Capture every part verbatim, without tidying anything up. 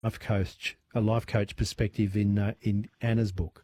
life coach, a life coach perspective in uh, in Anna's book.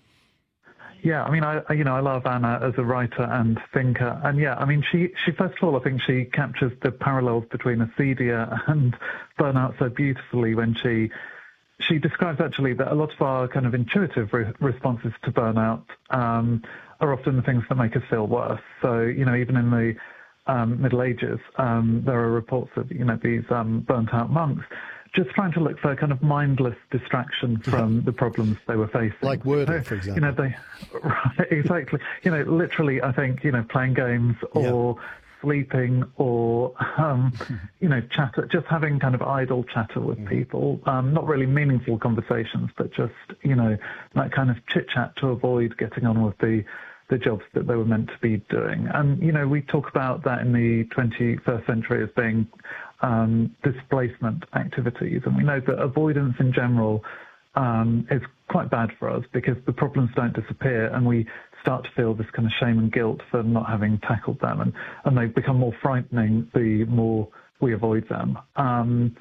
Yeah, I mean, I you know I love Anna as a writer and thinker, and yeah, I mean, she she first of all, I think she captures the parallels between acedia and burnout so beautifully when she she describes actually that a lot of our kind of intuitive re- responses to burnout um, are often the things that make us feel worse. So you know, even in the um, Middle Ages, um, there are reports of you know these um, burnt out monks just trying to look for a kind of mindless distraction from the problems they were facing. Like Wordle, so, for example. You know, they, right, exactly. You know, literally, I think, you know, playing games or yeah. sleeping or, um, you know, chatter, just having kind of idle chatter with mm. people, um, not really meaningful conversations, but just, you know, that kind of chit-chat to avoid getting on with the the jobs that they were meant to be doing. And, you know, we talk about that in the twenty-first century as being um, displacement activities. And we know that avoidance in general um, is quite bad for us because the problems don't disappear and we start to feel this kind of shame and guilt for not having tackled them. And, and they become more frightening the more we avoid them. Um,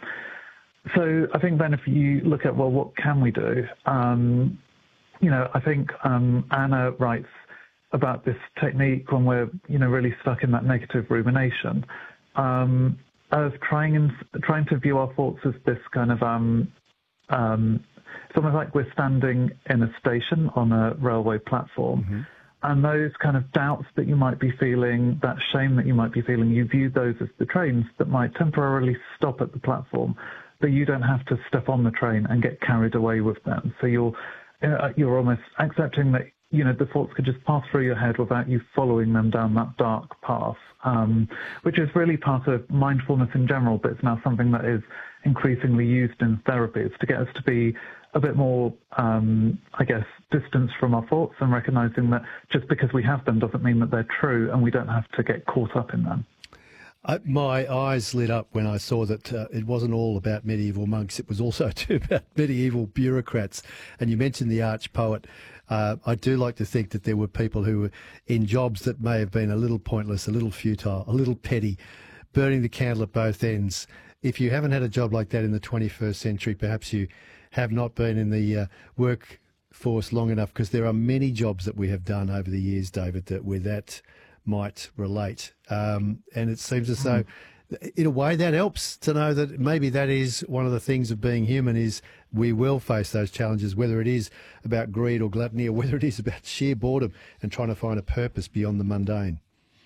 so I think then if you look at, well, what can we do? Um, you know, I think um, Anna writes about this technique when we're, you know, really stuck in that negative rumination, um, of trying and trying to view our thoughts as this kind of, um, um, it's almost like we're standing in a station on a railway platform, mm-hmm. and those kind of doubts that you might be feeling, that shame that you might be feeling, you view those as the trains that might temporarily stop at the platform, but you don't have to step on the train and get carried away with them. So you're uh, you're almost accepting that, you know, the thoughts could just pass through your head without you following them down that dark path, um, which is really part of mindfulness in general, but it's now something that is increasingly used in therapies to get us to be a bit more, um, I guess, distanced from our thoughts and recognizing that just because we have them doesn't mean that they're true and we don't have to get caught up in them. I, my eyes lit up when I saw that uh, it wasn't all about medieval monks. It was also too about medieval bureaucrats. And you mentioned the arch poet. Uh, I do like to think that there were people who were in jobs that may have been a little pointless, a little futile, a little petty, burning the candle at both ends. If you haven't had a job like that in the twenty-first century, perhaps you have not been in the uh, workforce long enough, because there are many jobs that we have done over the years, David, that where that might relate. Um, and it seems as though, in a way, that helps to know that maybe that is one of the things of being human, is we will face those challenges, whether it is about greed or gluttony or whether it is about sheer boredom and trying to find a purpose beyond the mundane.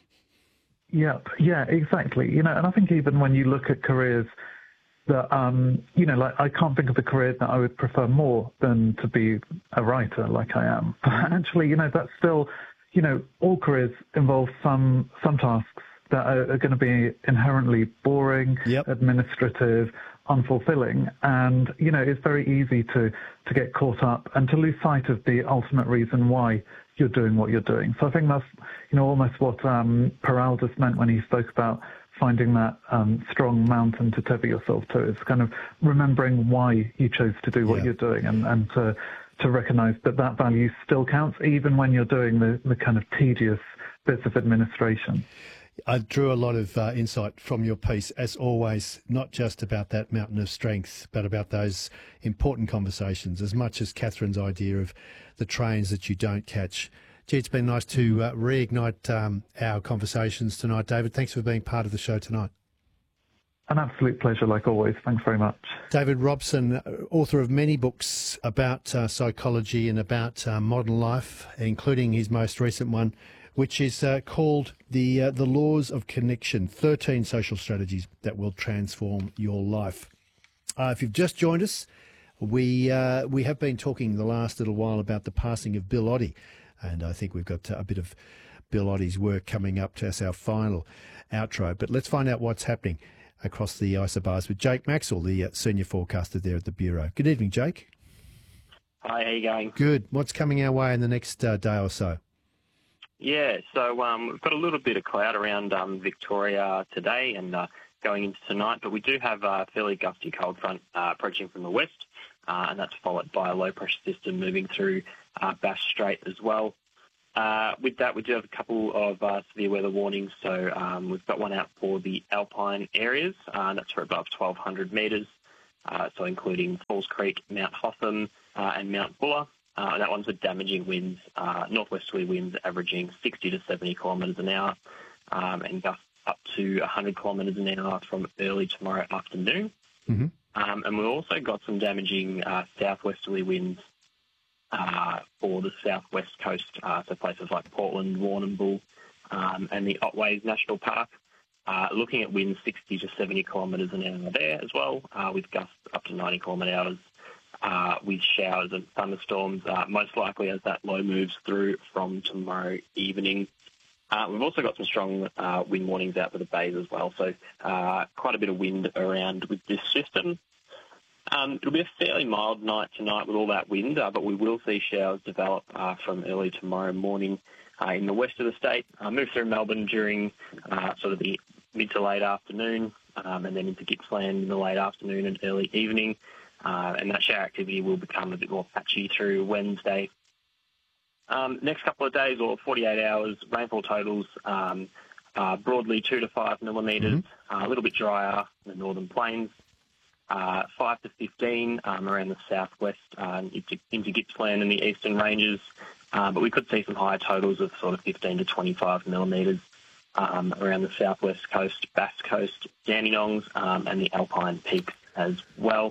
Yeah, yeah, exactly. You know, and I think even when you look at careers that, um, you know, like I can't think of a career that I would prefer more than to be a writer like I am. But actually, you know, that's still, you know, all careers involve some some tasks that are, are going to be inherently boring, yep. administrative, unfulfilling. And, you know, it's very easy to, to get caught up and to lose sight of the ultimate reason why you're doing what you're doing. So I think that's, you know, almost what um, Peraldas meant when he spoke about finding that um, strong mountain to tether yourself to. It's kind of remembering why you chose to do what yeah. you're doing and, and to, to recognize that that value still counts, even when you're doing the, the kind of tedious bits of administration. I drew a lot of uh, insight from your piece, as always, not just about that mountain of strength, but about those important conversations, as much as Catherine's idea of the trains that you don't catch. Gee, it's been nice to uh, reignite um, our conversations tonight, David. Thanks for being part of the show tonight. An absolute pleasure, like always. Thanks very much. David Robson, author of many books about uh, psychology and about uh, modern life, including his most recent one, which is uh, called the uh, the Laws of Connection, thirteen Social Strategies That Will Transform Your Life. Uh, if you've just joined us, we uh, we have been talking the last little while about the passing of Bill Oddie, and I think we've got a bit of Bill Oddie's work coming up as our final outro. But let's find out what's happening across the isobars with Jake Maxwell, the uh, senior forecaster there at the Bureau. Good evening, Jake. Hi, how you going? Good. What's coming our way in the next uh, day or so? Yeah, so um, we've got a little bit of cloud around um, Victoria today and uh, going into tonight, but we do have a fairly gusty cold front uh, approaching from the west, uh, and that's followed by a low-pressure system moving through uh, Bass Strait as well. Uh, with that, we do have a couple of uh, severe weather warnings. So um, we've got one out for the alpine areas, uh, and that's for above twelve hundred metres. uh, so including Falls Creek, Mount Hotham, uh, and Mount Buller. Uh, that one's with damaging winds, uh, northwesterly winds averaging sixty to seventy kilometres an hour, um, and gusts up to one hundred kilometres an hour from early tomorrow afternoon. Mm-hmm. Um, and we've also got some damaging uh, southwesterly winds uh, for the southwest coast, uh, so places like Portland, Warrnambool, um, and the Otways National Park. Uh, looking at winds sixty to seventy kilometres an hour there as well, uh, with gusts up to ninety kilometre hours, uh, with showers and thunderstorms, uh, most likely as that low moves through from tomorrow evening. Uh, we've also got some strong uh, wind warnings out for the bays as well, so uh, quite a bit of wind around with this system. Um, it'll be a fairly mild night tonight with all that wind, uh, but we will see showers develop uh, from early tomorrow morning uh, in the west of the state, uh, move through Melbourne during uh, sort of the mid to late afternoon, um, and then into Gippsland in the late afternoon and early evening. Uh, and that shower activity will become a bit more patchy through Wednesday. Um, next couple of days, or forty-eight hours, rainfall totals um, uh, broadly two to five millimetres, mm-hmm. uh, a little bit drier in the northern plains, uh, five to fifteen um, around the southwest uh, into, into Gippsland and the eastern ranges. Uh, but we could see some higher totals of sort of fifteen to twenty-five millimetres um, around the southwest coast, Bass Coast, Dandenongs, um, and the Alpine peaks as well.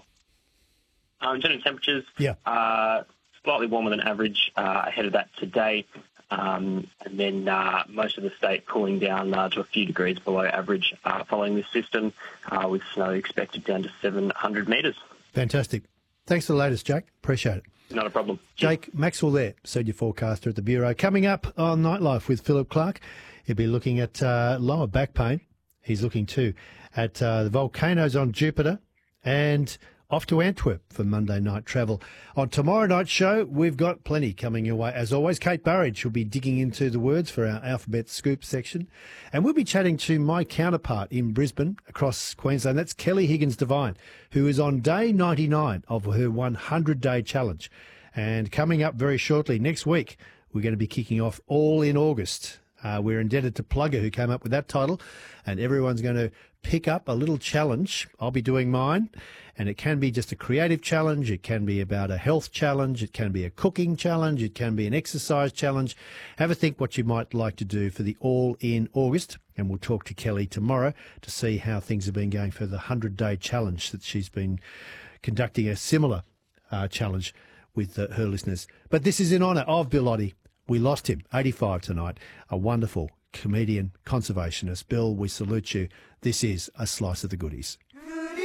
Um, in terms of temperatures, yeah. uh, slightly warmer than average uh, ahead of that today, um, and then uh, most of the state cooling down uh, to a few degrees below average uh, following this system, uh, with snow expected down to seven hundred metres. Fantastic. Thanks for the latest, Jake. Appreciate it. Not a problem. Jake Maxwell there, senior forecaster at the Bureau. Coming up on Nightlife with Philip Clark, he'll be looking at uh, lower back pain. He's looking too at uh, the volcanoes on Jupiter and off to Antwerp for Monday night travel. On tomorrow night's show, we've got plenty coming your way. As always, Kate Burridge will be digging into the words for our Alphabet Scoop section. And we'll be chatting to my counterpart in Brisbane across Queensland. That's Kelly Higgins-Devine, who is on day ninety-nine of her one hundred day challenge. And coming up very shortly, next week, we're going to be kicking off All in August. Uh, we're indebted to Plugger, who came up with that title, and everyone's going to pick up a little challenge. I'll be doing mine, and it can be just a creative challenge. It can be about a health challenge. It can be a cooking challenge. It can be an exercise challenge. Have a think what you might like to do for the All in August, and we'll talk to Kelly tomorrow to see how things have been going for the one hundred day challenge that she's been conducting, a similar uh, challenge with uh, her listeners. But this is in honour of Bill Oddie. We lost him, eighty-five tonight, a wonderful comedian, conservationist. Bill, we salute you. This is A Slice of the Goodies.